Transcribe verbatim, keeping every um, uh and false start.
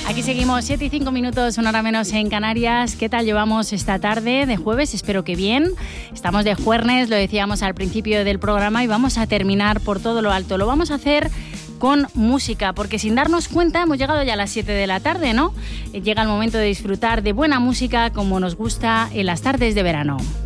Aquí seguimos, siete y cinco minutos, una hora menos en Canarias. ¿Qué tal llevamos esta tarde de jueves? Espero que bien. Estamos de jueves, lo decíamos al principio del programa, y vamos a terminar por todo lo alto. Lo vamos a hacer con música, porque sin darnos cuenta hemos llegado ya a las siete de la tarde, ¿no? Llega el momento de disfrutar de buena música como nos gusta en las tardes de verano.